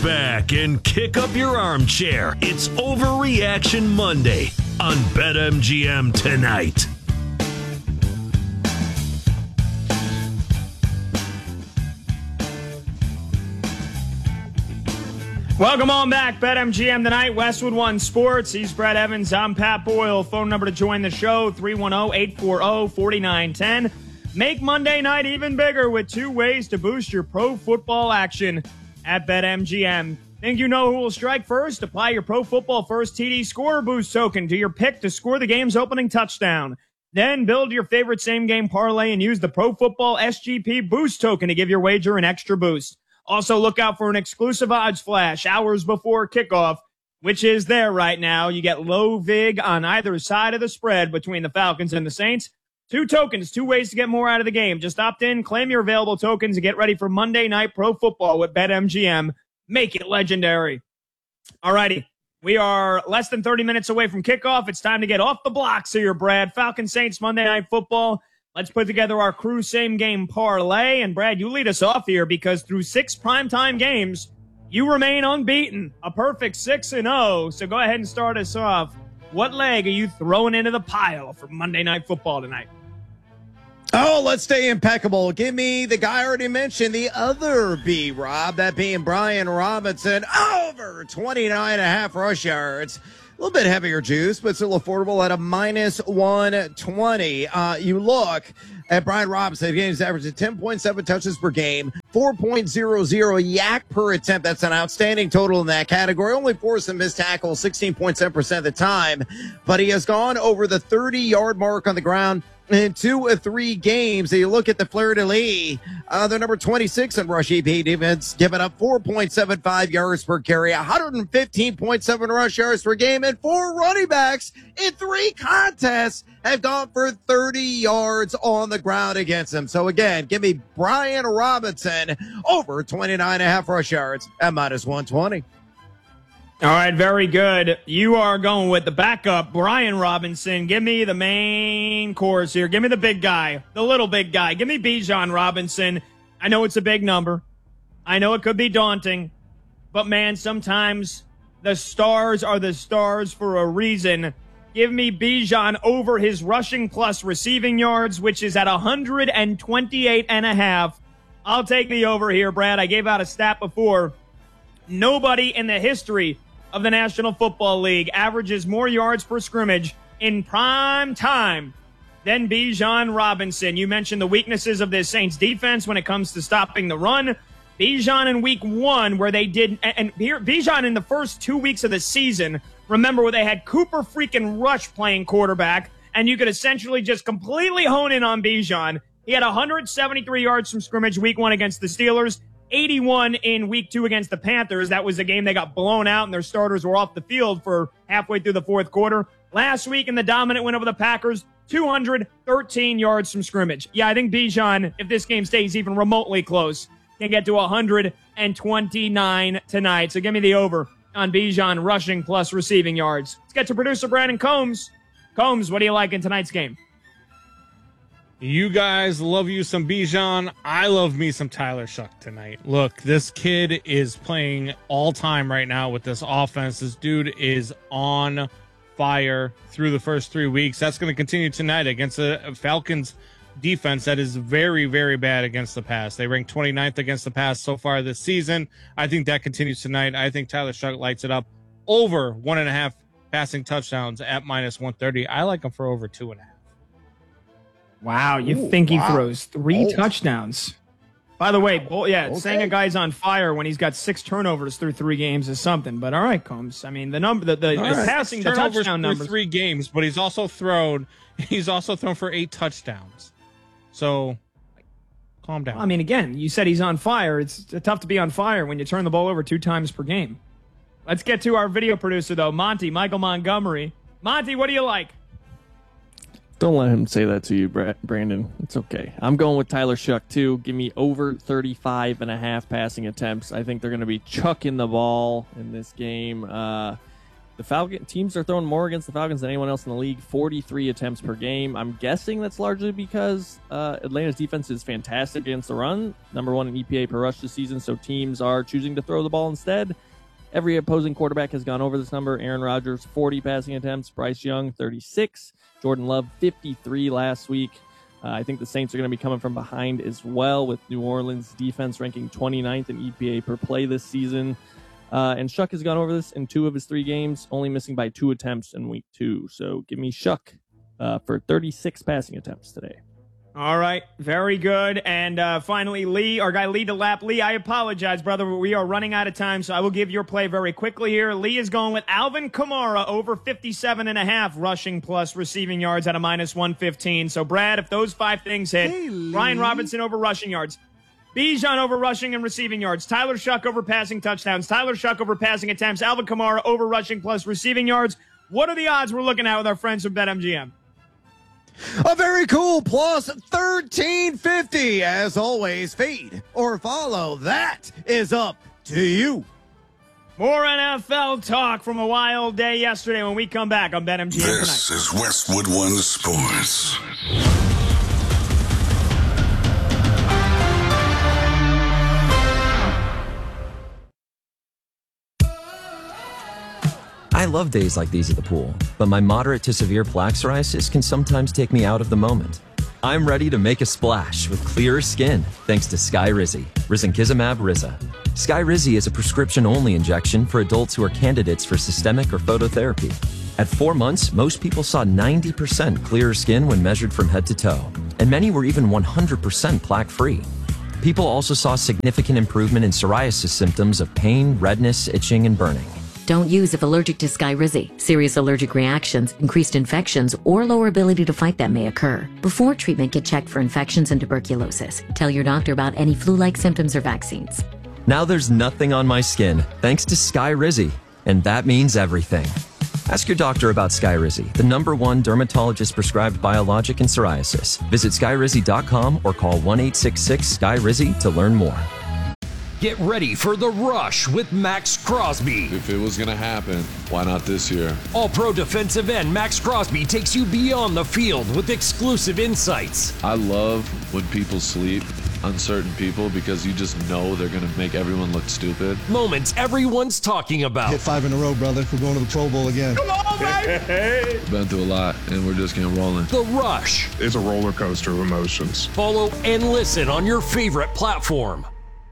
Back and kick up your armchair. It's Overreaction Monday on BetMGM tonight. Welcome on back, BetMGM tonight, Westwood One Sports. He's Brett Evans. I'm Pat Boyle. Phone number to join the show, 310-840-4910. Make Monday night even bigger with 2 ways to boost your pro football action at BetMGM. Think you know who will strike first? Apply your Pro Football First TD Score Boost token to your pick to score the game's opening touchdown. Then build your favorite same-game parlay and use the Pro Football SGP Boost token to give your wager an extra boost. Also, look out for an exclusive odds flash hours before kickoff, which is there right now. You get low vig on either side of the spread between the Falcons and the Saints. 2 tokens, 2 ways to get more out of the game. Just opt in, claim your available tokens, and get ready for Monday Night Pro Football with BetMGM. Make it legendary. All righty. We are less than 30 minutes away from kickoff. It's time to get off the blocks here, Brad. Falcon Saints Monday Night Football. Let's put together our crew same-game parlay. And, Brad, you lead us off here because through 6 primetime games, you remain unbeaten. A perfect 6-0. So go ahead and start us off. What leg are you throwing into the pile for Monday Night Football tonight? Oh, let's stay impeccable. Give me the guy I already mentioned, the other B, Rob, that being Brian Robinson, over 29.5 rush yards. A little bit heavier juice, but still affordable at a minus 120. You look at Brian Robinson, he's averaging 10.7 touches per game, 4.00 yak per attempt. That's an outstanding total in that category. Only forced a missed tackle 16.7% of the time, but he has gone over the 30-yard mark on the ground in 2 of 3 games. You look at the Fleur-de-Lis, they're number 26 in rush EP defense, giving up 4.75 yards per carry, 115.7 rush yards per game, and 4 running backs in 3 contests have gone for 30 yards on the ground against him. So again, give me Brian Robinson over 29.5 rush yards at minus 120. All right, very good. You are going with the backup, Brian Robinson. Give me the main course here. Give me the big guy, the little big guy. Give me Bijan Robinson. I know it's a big number. I know it could be daunting. But, man, sometimes the stars are the stars for a reason. Give me Bijan over his rushing plus receiving yards, which is at 128.5. I'll take the over here, Brad. I gave out a stat before. Nobody in the history of the National Football League averages more yards per scrimmage in prime time than Bijan Robinson. You mentioned the weaknesses of this Saints defense when it comes to stopping the run. Bijan in week 1, where they did, and here, Bijan in the first 2 weeks of the season, remember where they had Cooper freaking Rush playing quarterback, and you could essentially just completely hone in on Bijan. He had 173 yards from scrimmage week 1 against the Steelers, 81 in week 2 against the Panthers. That was the game they got blown out and their starters were off the field for halfway through the 4th quarter. Last week in the dominant win over the Packers, 213 yards from scrimmage. Yeah, I think Bijan, if this game stays even remotely close, can get to 129 tonight. So give me the over on Bijan rushing plus receiving yards. Let's get to producer Brandon Combs. Combs, what do you like in tonight's game? You guys love you some Bijan. I love me some Tyler Shuck tonight. Look, this kid is playing all time right now with this offense. This dude is on fire through the first 3 weeks. That's going to continue tonight against the Falcons defense that is very, very bad against the pass. They ranked 29th against the pass so far this season. I think that continues tonight. I think Tyler Shuck lights it up over 1.5 passing touchdowns at minus 130. I like him for over 2.5. Wow, you think he throws 3 touchdowns. By the way, saying a guy's on fire when he's got 6 turnovers through 3 games is something. But all right, Combs. I mean, the passing, the touchdown numbers. 3 games, but he's also thrown for 8 touchdowns. So, calm down. I mean, again, you said he's on fire. It's tough to be on fire when you turn the ball over 2 times per game. Let's get to our video producer, though, Michael Montgomery. Monty, what do you like? Don't let him say that to you, Brandon. It's okay. I'm going with Tyler Shuck, too. Give me over 35.5 passing attempts. I think they're going to be chucking the ball in this game. The The teams are throwing more against the Falcons than anyone else in the league, 43 attempts per game. I'm guessing that's largely because Atlanta's defense is fantastic against the run, number 1 in EPA per rush this season, so teams are choosing to throw the ball instead. Every opposing quarterback has gone over this number. Aaron Rodgers, 40 passing attempts. Bryce Young, 36. Jordan Love, 53 last week. I think the Saints are going to be coming from behind as well, with New Orleans defense ranking 29th in EPA per play this season. And Shuck has gone over this in 2 of his 3 games, only missing by 2 attempts in week 2. So give me Shuck for 36 passing attempts today. All right, very good. And finally, Lee, our guy Lee DeLapp. Lee, I apologize, brother, but we are running out of time, so I will give your play very quickly here. Lee is going with Alvin Kamara over 57.5 rushing plus receiving yards at a -115. So, Brad, if those 5 things hit, Brian Robinson over rushing yards, Bijan over rushing and receiving yards, Tyler Shuck over passing touchdowns, Tyler Shuck over passing attempts, Alvin Kamara over rushing plus receiving yards. What are the odds we're looking at with our friends from BetMGM? A very cool plus 1350. As always, feed or follow. That is up to you. More NFL talk from a wild day yesterday when we come back on BetMGM tonight. This is Westwood One Sports. I love days like these at the pool, but my moderate to severe plaque psoriasis can sometimes take me out of the moment. I'm ready to make a splash with clearer skin thanks to Skyrizi, risankizumab Riza. Skyrizi is a prescription-only injection for adults who are candidates for systemic or phototherapy. At 4 months, most people saw 90% clearer skin when measured from head to toe, and many were even 100% plaque-free. People also saw significant improvement in psoriasis symptoms of pain, redness, itching, and burning. Don't use if allergic to Skyrizi. Serious allergic reactions, increased infections, or lower ability to fight them may occur. Before treatment, get checked for infections and tuberculosis. Tell your doctor about any flu-like symptoms or vaccines. Now there's nothing on my skin thanks to Skyrizi, and that means everything. Ask your doctor about Skyrizi, the #1 dermatologist-prescribed biologic in psoriasis. Visit Skyrizi.com or call 1-866-SKYRIZI to learn more. Get ready for The Rush with Max Crosby. If it was going to happen, why not this year? All-Pro defensive end Max Crosby takes you beyond the field with exclusive insights. I love when people sleep on certain people because you just know they're going to make everyone look stupid. Moments everyone's talking about. Hit 5 in a row, brother. We're going to the Pro Bowl again. Come on, baby! Been through a lot, and we're just getting rolling. The Rush. It's a roller coaster of emotions. Follow and listen on your favorite platform.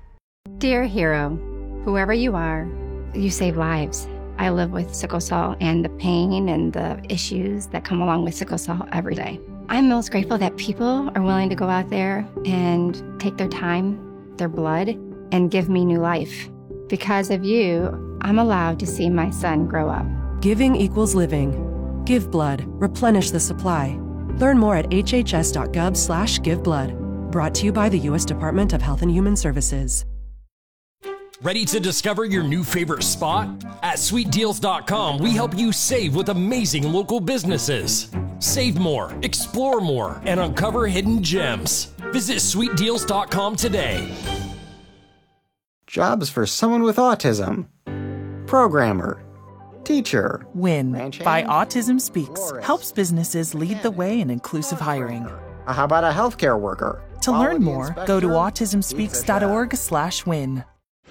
Dear hero, whoever you are, you save lives. I live with sickle cell and the pain and the issues that come along with sickle cell every day. I'm most grateful that people are willing to go out there and take their time, their blood, and give me new life. Because of you, I'm allowed to see my son grow up. Giving equals living. Give blood. Replenish the supply. Learn more at hhs.gov/giveblood. Brought to you by the U.S. Department of Health and Human Services. Ready to discover your new favorite spot? At sweetdeals.com, we help you save with amazing local businesses. Save more, explore more, and uncover hidden gems. Visit sweetdeals.com today. Jobs for someone with autism. Programmer. Teacher. WIN by Autism Speaks helps businesses lead the way in inclusive hiring. How about a healthcare worker? To learn more, go to autismspeaks.org/win.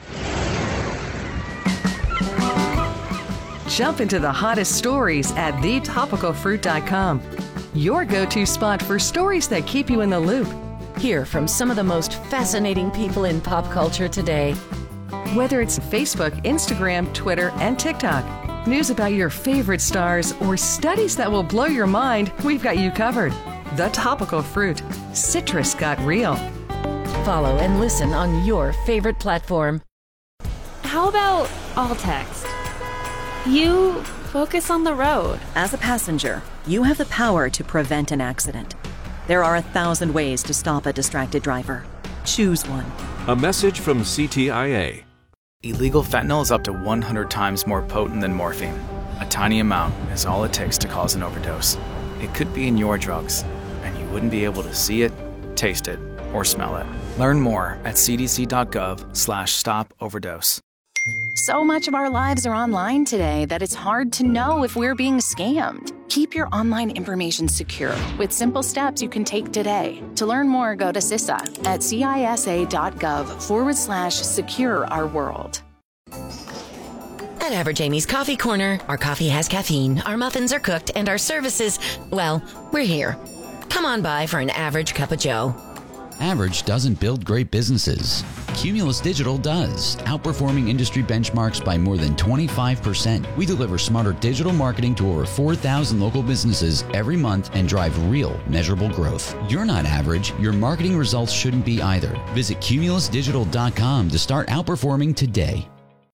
Jump into the hottest stories at thetopicalfruit.com. Your go-to spot for stories that keep you in the loop. Hear from some of the most fascinating people in pop culture today. Whether it's Facebook, Instagram, Twitter, and TikTok, news about your favorite stars, or studies that will blow your mind, we've got you covered. The Topical Fruit. Citrus got real. Follow and listen on your favorite platform. How about all text? You focus on the road. As a passenger, you have the power to prevent an accident. There are 1,000 ways to stop a distracted driver. Choose one. A message from CTIA. Illegal fentanyl is up to 100 times more potent than morphine. A tiny amount is all it takes to cause an overdose. It could be in your drugs, and you wouldn't be able to see it, taste it, or smell it. Learn more at cdc.gov/stop overdose. So much of our lives are online today that it's hard to know if we're being scammed. Keep your online information secure with simple steps you can take today. To learn more, go to CISA at cisa.gov/secure our world. At Average Amy's Coffee Corner, our coffee has caffeine, our muffins are cooked, and our services, well, we're here. Come on by for an average cup of joe. Average doesn't build great businesses. Cumulus Digital does, outperforming industry benchmarks by more than 25%. We deliver smarter digital marketing to over 4,000 local businesses every month and drive real, measurable growth. You're not average. Your marketing results shouldn't be either. Visit cumulusdigital.com to start outperforming today.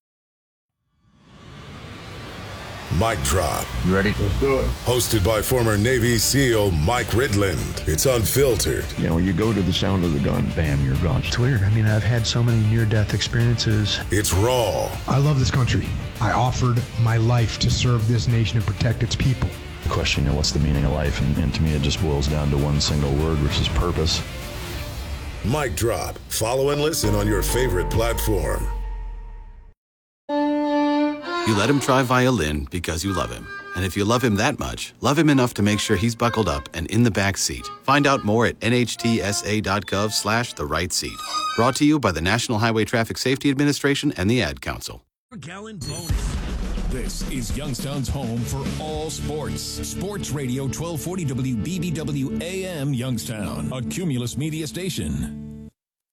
Mic Drop. You ready? Let's do it. Hosted by former Navy SEAL Mike Ridland. It's unfiltered. You know, you go to the sound of the gun, bam, you're gone. It's weird. I mean, I've had so many near-death experiences. It's raw. I love this country. I offered my life to serve this nation and protect its people. The question, you know, what's the meaning of life? And to me, it just boils down to one single word, which is purpose. Mic Drop. Follow and listen on your favorite platform. You let him try violin because you love him. And if you love him that much, love him enough to make sure he's buckled up and in the back seat. Find out more at nhtsa.gov/the right seat. Brought to you by the National Highway Traffic Safety Administration and the Ad Council. Gallon bonus. This is Youngstown's home for all sports. Sports Radio 1240 WBBW AM Youngstown, a Cumulus media station.